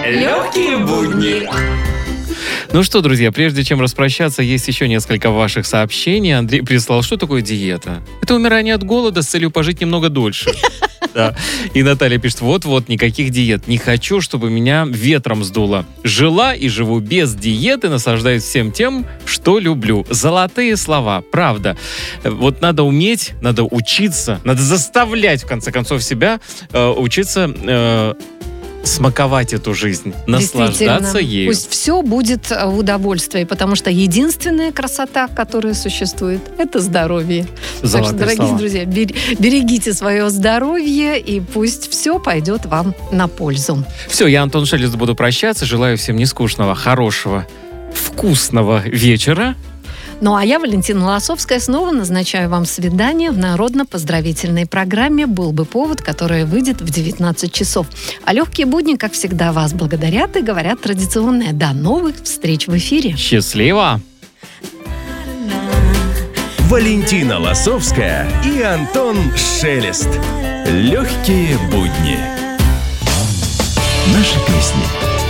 Легкие будни. Ну что, друзья, прежде чем распрощаться, есть еще несколько ваших сообщений. Андрей прислал, что такое диета? Это умирание от голода с целью пожить немного дольше. Да. И Наталья пишет, вот-вот, никаких диет. Не хочу, чтобы меня ветром сдуло. Жила и живу без диеты, наслаждаюсь всем тем, что люблю. Золотые слова, правда. Вот надо уметь, надо учиться, надо заставлять, в конце концов, себя учиться смаковать эту жизнь, наслаждаться ею. Пусть все будет в удовольствии, потому что единственная красота, которая существует, это здоровье. Так что, дорогие друзья, берегите свое здоровье, и пусть все пойдет вам на пользу. Все, я, Антон Шелест, буду прощаться. Желаю всем нескучного, хорошего, вкусного вечера. Ну а я, Валентина Лосовская, снова назначаю вам свидание в народно-поздравительной программе «Был бы повод», которая выйдет в 19 часов. А легкие будни, как всегда, вас благодарят и говорят традиционное. До новых встреч в эфире. Счастливо! Валентина Лосовская и Антон Шелест. Легкие будни. Наши песни.